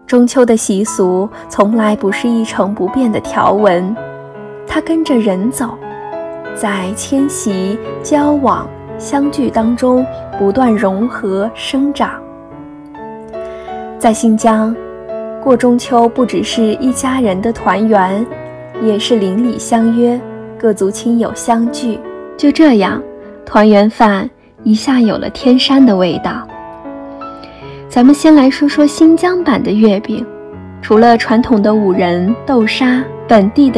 中秋的习俗从来不是一成不变的条文，它跟着人走，在迁徙、交往、相聚当中不断融合生长。在新疆，过中秋不只是一家人的团圆，也是邻里相约，各族亲友相聚。就这样，团圆饭一下有了天山的味道。咱们先来说说新疆版的月饼，除了传统的五仁、豆沙，本地的